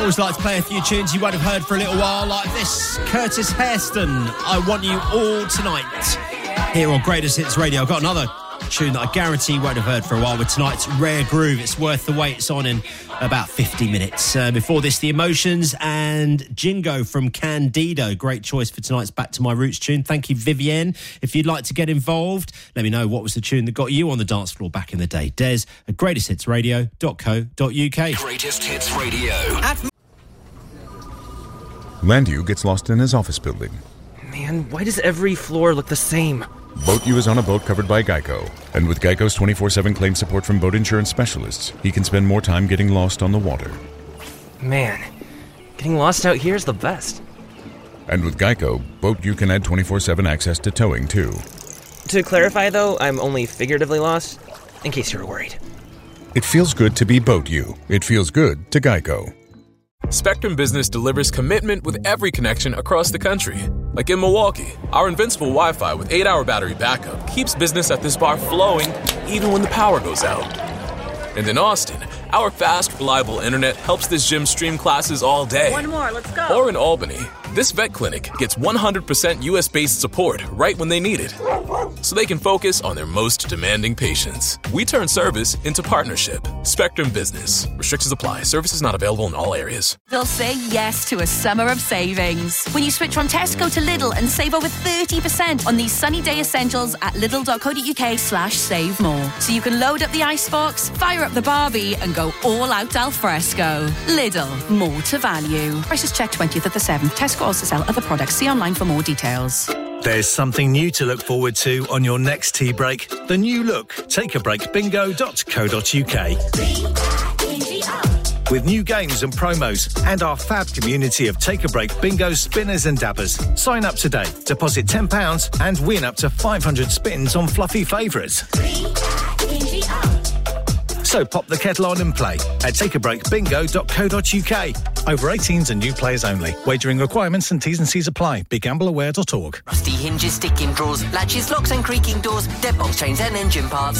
Always like to play a few tunes you won't have heard for a little while, like this. Curtis Hairston, I Want You All Tonight. Here on Greatest Hits Radio, I've got another tune that I guarantee you won't have heard for a while with tonight's Rare Groove. It's worth the wait. It's on in about 50 minutes. Before this, The Emotions and Jingo from Candido. Great choice for tonight's Back to My Roots tune. Thank you, Vivienne. If you'd like to get involved, let me know what was the tune that got you on the dance floor back in the day. Des at greatesthitsradio.co.uk. Greatest Hits Radio. Landu gets lost in his office building. Man, why does every floor look the same? Boat U is on a boat covered by Geico. And with Geico's 24/7 claim support from boat insurance specialists, he can spend more time getting lost on the water. Man, getting lost out here is the best. And with Geico, Boat U can add 24/7 access to towing, too. To clarify, though, I'm only figuratively lost, in case you were worried. It feels good to be Boat U. It feels good to Geico. Spectrum Business delivers commitment with every connection across the country. Like in Milwaukee, our invincible Wi-Fi with 8-hour battery backup keeps business at this bar flowing even when the power goes out. And in Austin, our fast, reliable internet helps this gym stream classes all day. One more, let's go. Or in Albany, this vet clinic gets 100% US-based support right when they need it, so they can focus on their most demanding patients. We turn service into partnership. Spectrum Business. Restrictions apply. Services not available in all areas. They'll say yes to a summer of savings when you switch from Tesco to Lidl and save over 30% on these sunny day essentials at lidl.co.uk/save more. So you can load up the icebox, fire up the Barbie and go all out al fresco. Lidl, more to value. Prices check 20th of the 7th. Tesco also sell other products. See online for more details. There's something new to look forward to on your next tea break. The new look, takeabreakbingo.co.uk. With new games and promos and our fab community of Take a Break bingo spinners and dabbers. Sign up today, deposit £10 and win up to 500 spins on fluffy favourites. So pop the kettle on and play at takeabreakbingo.co.uk. Over 18s and new players only. Wagering requirements and T's and C's apply. BeGambleAware.org. Rusty hinges, sticking drawers, latches, locks and creaking doors, deadbolts, chains and engine parts.